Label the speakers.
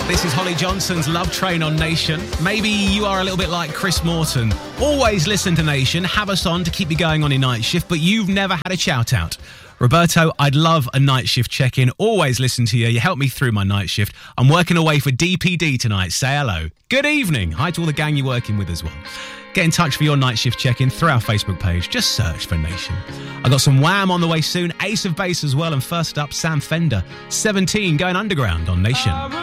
Speaker 1: This is Holly Johnson's Love Train on Nation. Maybe you are a little bit like Chris Morton. Always listen to Nation, have us on to keep you going on your night shift, but you've never had a shout-out. Roberto, I'd love a night shift check-in. Always listen to you. You help me through my night shift. I'm working away for DPD tonight. Say hello. Good evening. Hi to all the gang you're working with as well. Get in touch for your night shift check-in through our Facebook page. Just search for Nation. I got some Wham on the way soon. Ace of Base as well. And first up, Sam Fender. 17 going underground on Nation.